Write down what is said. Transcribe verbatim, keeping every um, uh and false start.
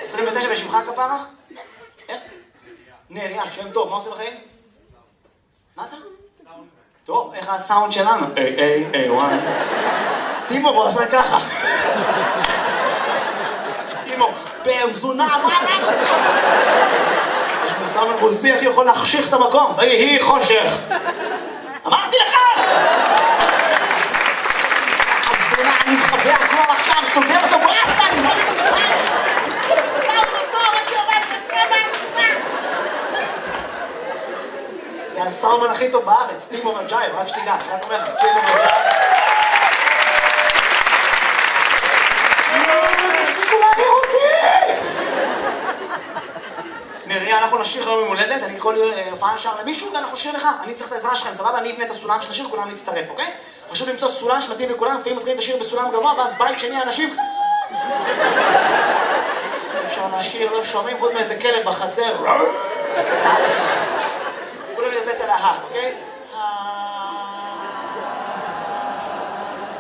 עשרים ותשע בשמך כפרה? איך? נריה, שם טוב, מה עושה בחיים? מה אתה? טוב, איך הסאונד שלנו? איי, איי, איי, וואי. טימו, הוא עשה ככה. טימו, באוזונה, מה, מה, מה? יש מסאמן רוסי, איך יכול להחשיך את המקום? ויהי חושך. אמרתי לך! הזונה, אני מחבא הכל עכשיו, סוגר אותו ברסטה, אני לא יודע. סאונד טוב, אני עובד בקבע. זה הסאומן הכי טוב בארץ, טימו רג'אי, רק שתדע, רק אומר לך, טימו רג'אי. תפסיקו להעביר אותי! נריה, אנחנו נשיר היום עם הולדת, אני כל הופעה נשר למישהו ואנחנו נשיר לך, אני צריך את העזרה שלכם, סבבה? אני אבנה את הסולם של השיר, כולם נצטרף, אוקיי? חשוב למצוא סולם שמתאים לכולם, לפעמים מתחילים את השיר בסולם גבוה, ואז בית שני האנשים... אפשר לשיר, לא שומעים חוץ מאיזה כלב בחצר.